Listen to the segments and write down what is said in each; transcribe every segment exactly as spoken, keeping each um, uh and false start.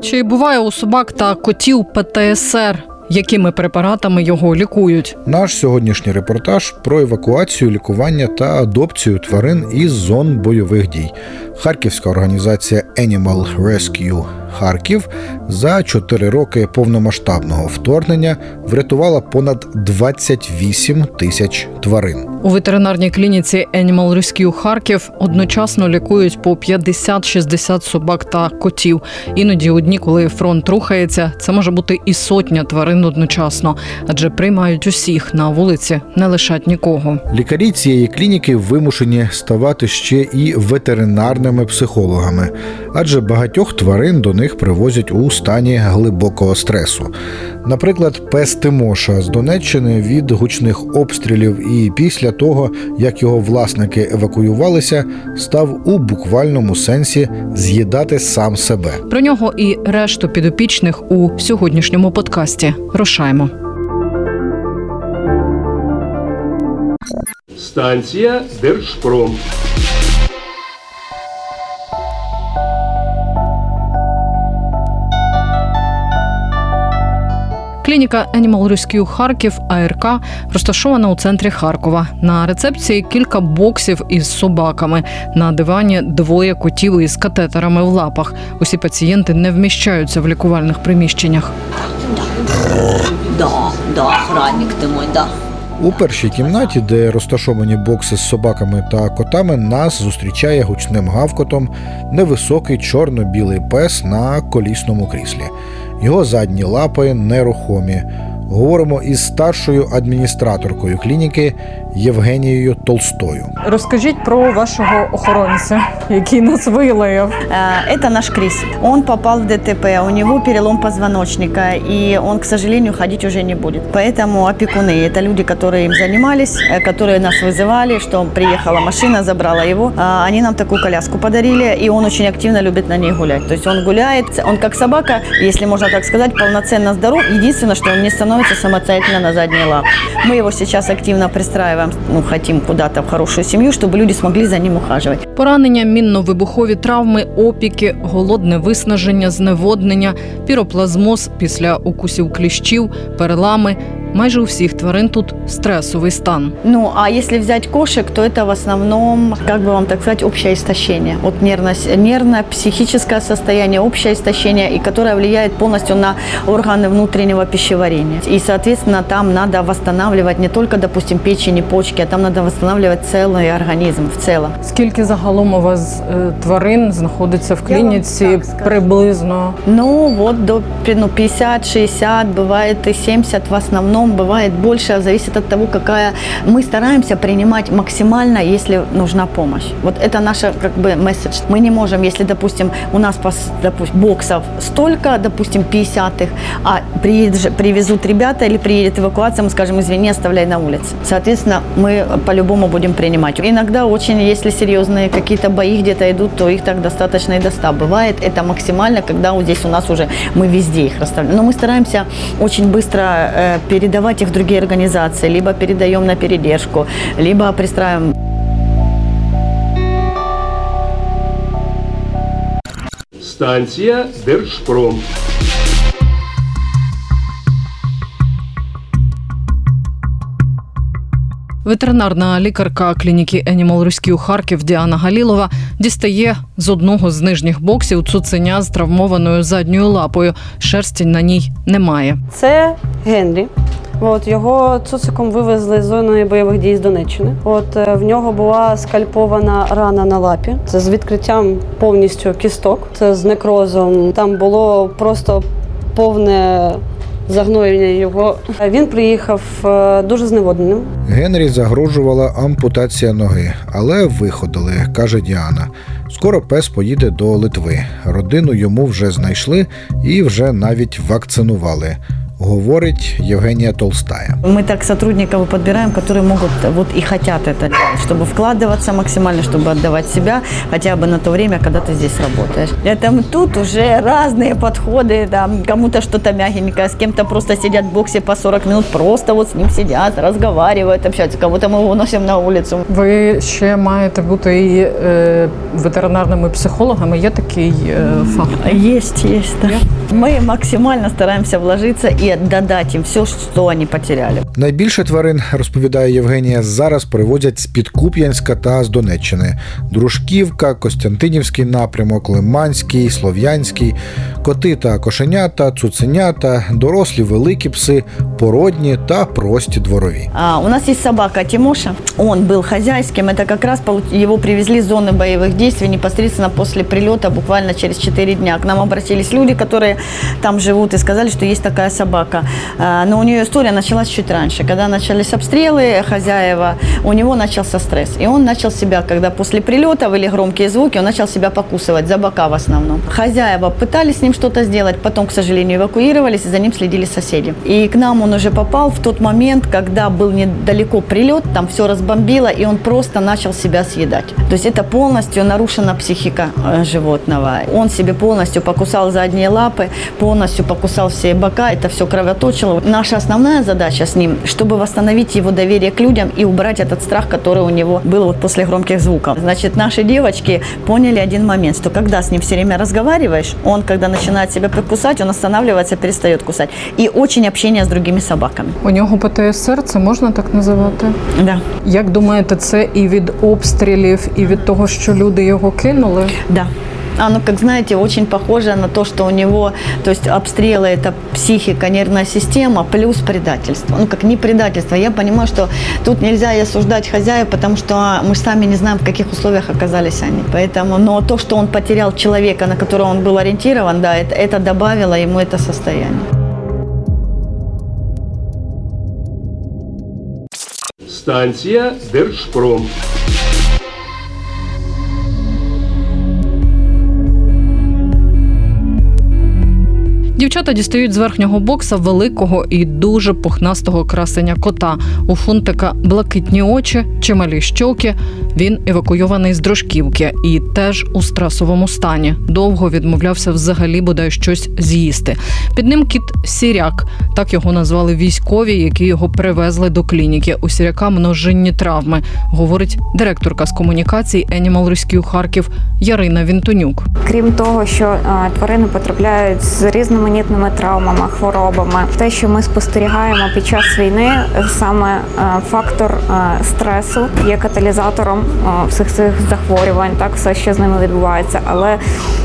Чи буває у собак та котів Пе Те Ес Ер? Якими препаратами його лікують? Наш сьогоднішній репортаж про евакуацію, лікування та адопцію тварин із зон бойових дій. Харківська організація Animal Rescue Харків за чотири роки повномасштабного вторгнення врятувала понад двадцять вісім тисяч тварин. У ветеринарній клініці Animal Rescue Харків одночасно лікують по п'ятдесят-шістдесят собак та котів. Іноді у дні, коли фронт рухається, це може бути і сотня тварин одночасно, адже приймають усіх, на вулиці не лишать нікого. Лікарі цієї клініки вимушені ставати ще і ветеринарними психологами, адже багатьох тварин до них привозять у стані глибокого стресу. Наприклад, пес Тимоша з Донеччини від гучних обстрілів і після того, як його власники евакуювалися, став у буквальному сенсі з'їдати сам себе. Про нього і решту підопічних у сьогоднішньому подкасті. Рушаймо. Станція Держпром. Клініка Animal Rescue Харків А Р К розташована у центрі Харкова. На рецепції кілька боксів із собаками. На дивані двоє котів із катетерами в лапах. Усі пацієнти не вміщаються в лікувальних приміщеннях. Да, да, охранник ти мой, да. У першій кімнаті, де розташовані бокси з собаками та котами, нас зустрічає гучним гавкотом невисокий чорно-білий пес на колісному кріслі. Його задні лапи нерухомі. Говоримо із старшою адміністраторкою клініки Євгенією Толстою. Розкажіть про вашого охоронця, який нас вилаяв. Это наш Крис. Он попал в Дэ Тэ Пэ, у него перелом позвоночника, и он, к сожалению, ходить уже не будет. Поэтому опекуны – это люди, которые им занимались, которые нас вызывали, что приехала машина, забрала его. Они нам такую коляску подарили, и он очень активно любит на ней гулять. То есть он гуляет, он как собака, если можно так сказать, полноценно здоров. Единственное, что он не становится самостоятельно на задние лапы. Мы его сейчас активно пристраиваем, ну, хотим куда-то в хорошую семью, чтобы люди смогли за ним ухаживать. Поранення, мінно-вибухові травми, опіки, голодне виснаження, зневоднення, піроплазмоз після укусів кліщів, перелами. Майже у всіх тварин тут стресовий стан. Ну, а если взять кошек, то это в основном, как бы вам так сказать, общее истощение. Вот нервно-психическое состояние, общее истощение, и которое влияет полностью на органы внутреннего пищеварения. И, соответственно, там надо восстанавливать не только, допустим, печень и почки, а там надо восстанавливать целый организм в целом. Скільки загалом у вас е, тварин знаходиться в клініці приблизно? Ну, вот до ну, пятьдесят-шестьдесят, бывает и семьдесят в основном. Бывает больше, зависит от того, какая... Мы стараемся принимать максимально, если нужна помощь. Вот это наша, как бы, месседж. Мы не можем, если, допустим, у нас, допустим, боксов столько, допустим, пятьдесят, а приедет, привезут ребята или приедет эвакуация, мы скажем, извини, оставляй на улице. Соответственно, мы по-любому будем принимать. Иногда очень, если серьезные какие-то бои где-то идут, то их так достаточно и до ста. Бывает это максимально, когда вот здесь у нас уже, мы везде их расставляем. Но мы стараемся очень быстро э, передать давать их в другие организации, либо передаем на передержку, либо пристраиваем. Станція Держпром. Ветеринарна лікарка клініки Animal Rescue Харків Діана Галілова дістає з одного з нижніх боксів цуценя з травмованою задньою лапою. Шерсті на ній немає. Це Генрі. От, його цуциком вивезли з зони бойових дій з Донеччини. От, в нього була скальпована рана на лапі. Це з відкриттям повністю кісток, це з некрозом. Там було просто повне загноєння його. Він приїхав дуже зневодненим. Генрі загрожувала ампутація ноги, але виходили, каже Діана. Скоро пес поїде до Литви. Родину йому вже знайшли і вже навіть вакцинували. говорить Євгенія Толстая. Мы так сотрудников подбираем, которые могут вот и хотят это делать, чтобы вкладываться максимально, чтобы отдавать себя хотя бы на то время, когда ты здесь работаешь. Это тут уже разные подходы, там, кому-то что-то мягенькое, с кем-то просто сидят в боксе по сорок минут, просто вот с ним сидят, разговаривают, общаются, кого-то мы выносим на улицу. Ви ще маєте бути і е, ветеринарними психологами. Є такий е, фах? Есть, есть, да. Мы максимально стараемся вложиться и додать им все, что они потеряли. Найбільше тварин, розповідає Євгенія, зараз привозять з Підкуп'янська та з Донеччини. Дружківка, Костянтинівський напрямок, Лиманський, Слов'янський, коти та кошенята, цуценята, дорослі великі пси, породні та прості дворові. А, у нас есть собака Тимоша, он был хозяйским, это как раз его привезли с зоны боевых действий непосредственно после прилета, буквально через четыре дня. К нам обратились люди, которые там живут, и сказали, что есть такая собака. А, но у нее история началась чуть раньше. Когда начались обстрелы, хозяева, у него начался стресс. И он начал себя, когда после прилетов или громкие звуки, он начал себя покусывать за бока в основном. Хозяева пытались с ним что-то сделать, потом, к сожалению, эвакуировались, и за ним следили соседи. И к нам он уже попал в тот момент, когда был недалеко прилет, там все разбомбило, и он просто начал себя съедать. То есть это полностью нарушена психика животного. Он себе полностью покусал задние лапы, полностью покусал все бока, это все кровоточило. Наша основная задача с ним, чтобы восстановить его доверие к людям и убрать этот страх, который у него был вот после громких звуков. Значит, наши девочки поняли один момент, что когда с ним все время разговариваешь, он, когда начинает себя прикусать, он останавливается, перестает кусать. И очень общение с другими собаками. У нього Пе Те Ес Ер, це можна так називати? Да. Як думаєте, це і від обстрілів, і від того, що люди його кинули? Да. Оно, как знаете, очень похоже на то, что у него, то есть обстрелы – это психика, нервная система, плюс предательство. Ну, как не предательство. Я понимаю, что тут нельзя и осуждать хозяев, потому что мы сами не знаем, в каких условиях оказались они. Поэтому, но то, что он потерял человека, на которого он был ориентирован, да, это, это добавило ему это состояние. Станція Держпром. Дівчата дістають з верхнього бокса великого і дуже пухнастого красеня кота. У Фунтика блакитні очі, чималі щоки. Він евакуйований з Дружківки і теж у стресовому стані. Довго відмовлявся взагалі бодай щось з'їсти. Під ним кіт Сіряк. Так його назвали військові, які його привезли до клініки. У Сіряка множинні травми, говорить директорка з комунікацій Animal Rescue Харків Ярина Вінтонюк. Крім того, що а, тварини потрапляють з різноманітними травмами, хворобами, те, що ми спостерігаємо під час війни, саме а, фактор а, стресу є каталізатором а, всіх цих захворювань, так, все, що з ними відбувається. Але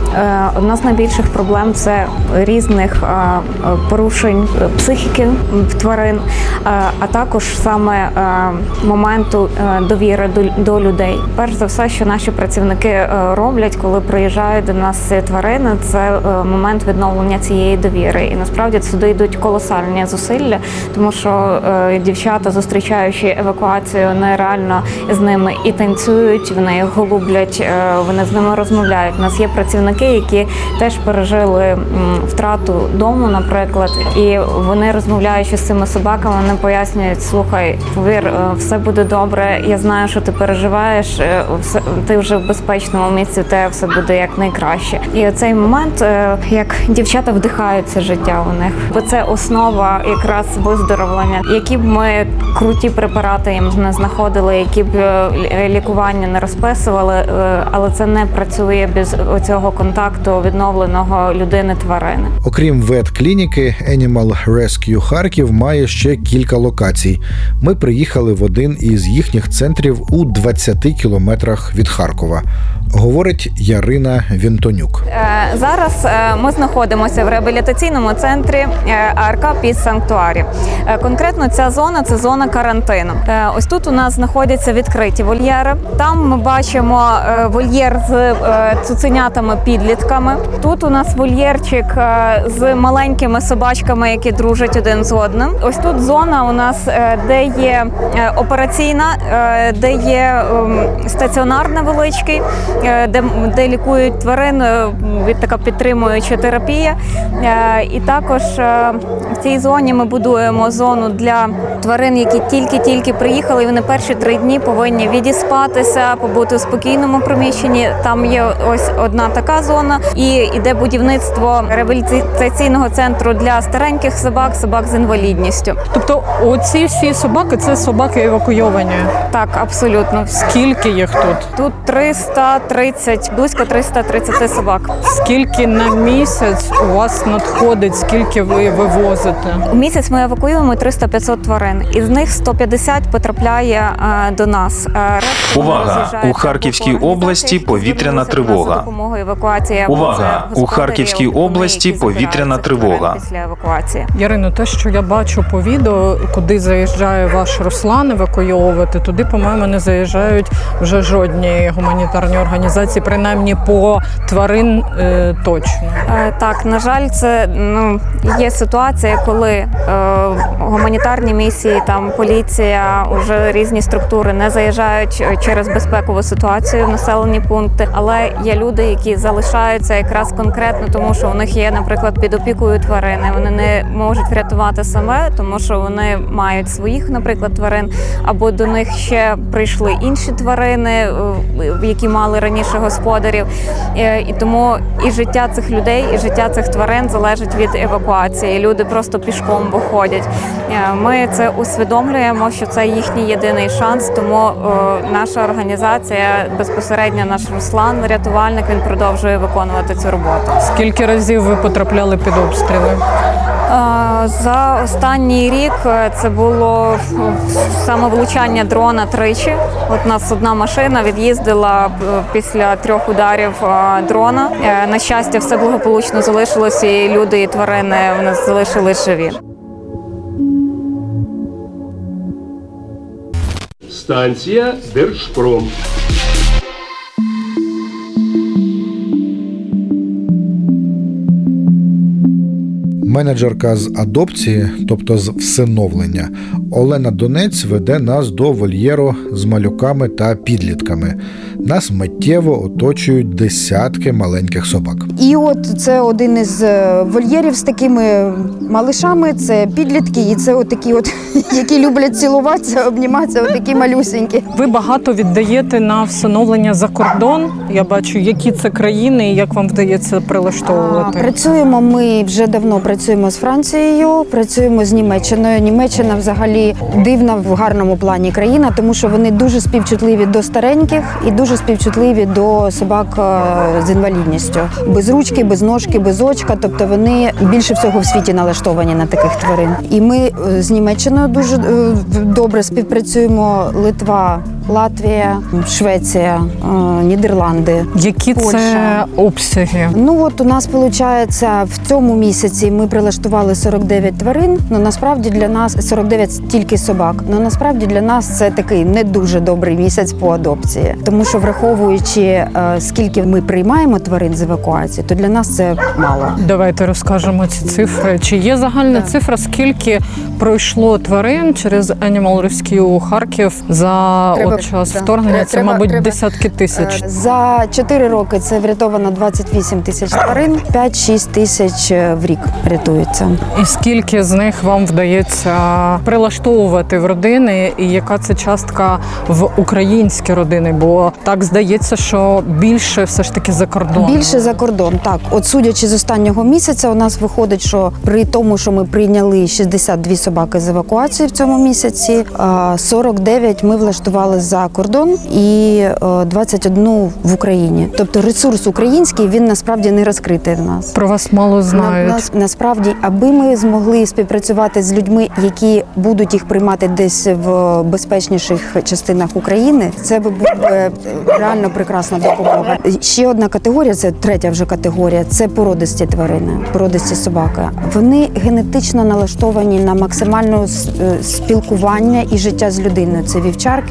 а, одна з найбільших проблем – це різних а, порушень психіки в тварин, а, а також саме а, моменту а, довіри до, до людей. Перш за все, що наші працівники а, роблять, коли приїжджають до нас тварини, це а, момент відновлення цієї довіри. І насправді сюди йдуть колосальні зусилля, тому що а, дівчата, зустрічаючи евакуацію, вони реально з ними і танцюють, вони їх голублять, а, вони з ними розмовляють. У нас є працівники, які теж пережили м, втрату дому, наприклад, і вони, розмовляючи з цими собаками, вони пояснюють: слухай, повір, все буде добре, я знаю, що ти переживаєш, все, ти вже в безпечному місці, те все буде як найкраще. І оцей момент, як дівчата вдихають це життя у них, бо це основа якраз виздоровлення. Які б ми круті препарати їм не знаходили, які б лікування не розписували, але це не працює без цього контакту відновленого людини-тварини. Окрім ветклініки, Animal Rescue Харків має ще кілька локацій. Ми приїхали в один із їхніх центрів у двадцяти кілометрах від Харкова, говорить Ярина Вінтонюк. Зараз ми знаходимося в реабілітаційному центрі А Ер Ка Піс Санктуарі. Конкретно ця зона – це зона карантину. Ось тут у нас знаходяться відкриті вольєри. Там ми бачимо вольєр з цуценятами-підлітками. Тут у нас вольєрчик з маленькими собачками, які дружать один з одним. Ось тут зона у нас, де є операційна, де є стаціонар невеличкий, де, де лікують тварин, від така підтримуюча терапія. І також в цій зоні ми будуємо зону для тварин, які тільки-тільки приїхали, і вони перші три дні повинні відіспатися, побути у спокійному приміщенні. Там є ось одна така зона, і йде будівництво реабілітаційного центру для стареньких собак, собак з інвалідністю. Тобто оці всі собаки – це собаки евакуйовані? Так, абсолютно. Скільки їх тут? Тут триста тридцять, близько триста тридцять собак. Скільки на місяць у вас надходить, скільки ви вивозите? У місяць ми евакуюємо триста-п'ятсот тварин. Із них сто п'ятдесят потрапляє е, до нас. Решта Увага! У Харківській області повітряна тривога. Увага! У Харківській області повітряна тривога. Після евакуації. Ярино, те, що я бачу по відео, куди заїжджає ваш Руслан евакуйовувати, туди, по-моєму, не заїжджають вже жодні гуманітарні організації, принаймні по тварин е, точно. Е, так, на жаль, це ну, є ситуація, коли е, гуманітарні місії, там поліція, вже різні структури не заїжджають через безпекову ситуацію в населені пункти, але є люди, які залишаються якраз конкретно, тому що у них є, наприклад, під опікою тварини. Вони не можуть врятувати саме, тому що вони мають своїх, наприклад, тварин, або до них ще прийшли інші тварини, які мали раніше господарів. І тому і життя цих людей, і життя цих тварин залежить від евакуації. Люди просто пішком виходять. Ми це усвідомлюємо, що це їхній єдиний шанс, тому наша організація, безпосередньо наш Руслан, рятувальник, він продовжує виконувати цю роботу. Скільки разів ви потрапляли під обстріли? За останній рік це було саме влучання дрона тричі. От у нас одна машина від'їздила після трьох ударів дрона. На щастя, все благополучно залишилося, і люди, і тварини у нас залишились живі. Станція Держпром. Менеджерка з адопції, тобто з всиновлення, Олена Донець веде нас до вольєру з малюками та підлітками. Нас миттєво оточують десятки маленьких собак. І от це один із вольєрів з такими малишами, це підлітки, і це от такі от, які люблять цілуватися, обніматися, от такі малюсенькі. Ви багато віддаєте на всиновлення за кордон. Я бачу, які це країни і як вам вдається прилаштовувати. А, працюємо ми вже давно працюємо з Францією, працюємо з Німеччиною. Німеччина взагалі дивна в гарному плані країна, тому що вони дуже співчутливі до стареньких і дуже співчутливі до собак з інвалідністю. Без ручки, без ножки, без очка, тобто вони більше всього в світі налаштовані на таких тварин. І ми з Німеччиною дуже добре співпрацюємо. Литва, Латвія, Швеція, Нідерланди, Які Польща. це обсяги? Ну от у нас виходить, в цьому місяці ми прилаштували сорок дев'ять тварин, але насправді для нас сорок дев'ять тільки собак. Але насправді для нас це такий не дуже добрий місяць по адопції, тому що враховуючи скільки ми приймаємо тварин з евакуації, то для нас це мало. Давайте розкажемо ці цифри. Чи є загальна Так. цифра, скільки пройшло тварин через Animal Rescue Харків за Треба- от час так. вторгнення? Це, Треба- мабуть, треба- десятки тисяч. За чотири роки це врятовано двадцять вісім тисяч тварин, п'ять-шість тисяч в рік рятується. І скільки з них вам вдається прилаштовувати в родини, і яка це частка в українські родини? Бо так здається, що більше все ж таки за кордон. Більше за кордон, так. От судячи з останнього місяця, у нас виходить, що при тому, що ми прийняли шістдесят дві собаки з евакуації в цьому місяці, сорок дев'ять ми влаштували за кордон і двадцять один в Україні. Тобто ресурс український, він насправді не розкритий в нас. Про вас мало знають. На, нас, насправді, аби ми змогли співпрацювати з людьми, які будуть їх приймати десь в безпечніших частинах України, це би була реально прекрасна допомога. Ще одна категорія, це третя вже категорія, це породисті тварини, породисті собаки. Вони генетично налаштовані на максимальне спілкування і життя з людиною. Це вівчарки, це лабрадори,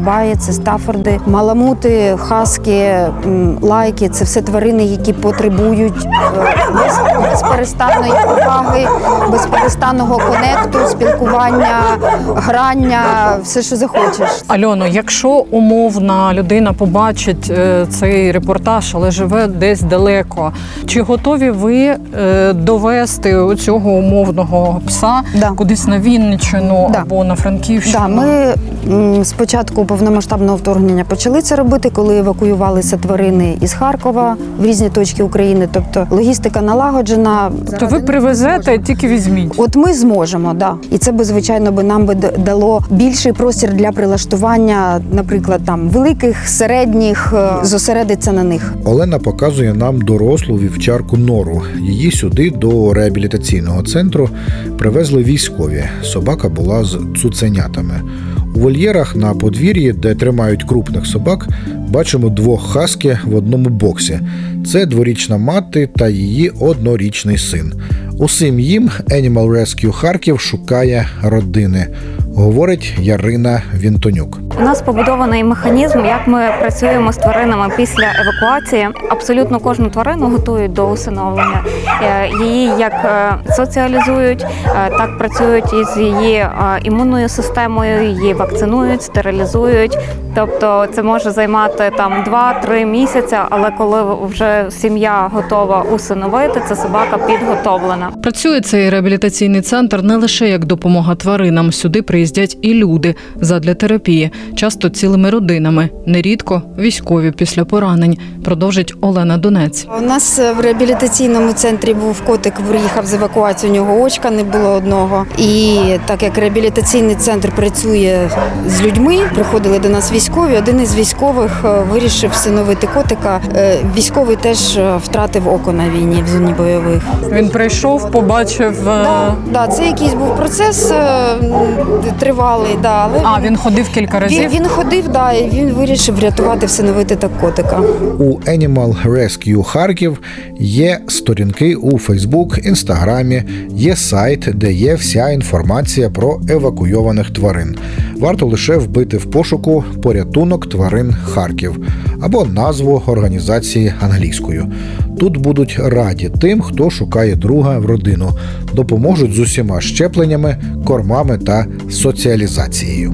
бабаї, це стафорди, маламути, хаски, м, лайки – це все тварини, які потребують е, без, безперестанної уваги, безперестанного конекту, спілкування, грання, все, що захочеш. Альоно, якщо умовна людина побачить е, цей репортаж, але живе десь далеко, чи готові ви е, довести цього умовного пса Да. кудись на Вінниччину Да. або на Франківщину? Да, ми м, спочатку повномасштабного вторгнення почали це робити, коли евакуювалися тварини із Харкова в різні точки України. Тобто логістика налагоджена. То ви привезете, тільки візьміть. От ми зможемо, да. І це би, звичайно, би нам би д- дало більший простір для прилаштування, наприклад, там великих, середніх, е, зосередиться на них. Олена показує нам дорослу вівчарку Нору. Її сюди до реабілітаційного центру привезли військові. Собака була з цуценятами. У вольєрах на подвір'ї, де тримають крупних собак, бачимо двох хаски в одному боксі. Це дворічна мати та її однорічний син. Усім їм Animal Rescue Харків шукає родини, говорить Ярина Вінтонюк. У нас побудований механізм, як ми працюємо з тваринами після евакуації. Абсолютно кожну тварину готують до усиновлення. Е, Її як е, соціалізують, е, так працюють із її е, імунною системою, її вакцинують, стерилізують. Тобто це може займати там два-три місяці, але коли вже сім'я готова усиновити, ця собака підготовлена. Працює цей реабілітаційний центр не лише як допомога тваринам. Сюди приїздять і люди задля терапії, часто цілими родинами, нерідко військові після поранень, продовжить Олена Донець. У нас в реабілітаційному центрі був котик, приїхав з евакуації, у нього очка не було одного. І так як реабілітаційний центр працює з людьми, приходили до нас військові, один із військових вирішив всиновити котика. Е, Військовий теж втратив око на війні в зоні бойових. Він прийшов, побачив. Да, да, це якийсь був процес е, тривалий, да, але А, він ходив кілька разів? він, він ходив, да, і він вирішив врятувати, всиновити так котика. У Animal Rescue Харків є сторінки у Фейсбук, Інстаграмі, є сайт, де є вся інформація про евакуйованих тварин. Варто лише вбити в пошуку «Порятунок тварин Харків» або назву організації англійською. Тут будуть раді тим, хто шукає друга в родину, допоможуть з усіма щепленнями, кормами та соціалізацією.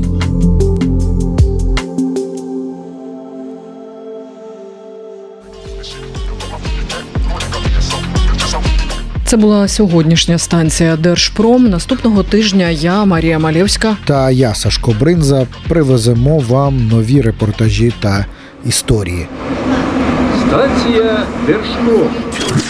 Це була сьогоднішня станція Держпром. Наступного тижня я, Марія Малєвська. Та я, Сашко Бринза, привеземо вам нові репортажі та історії. Станція Держпром.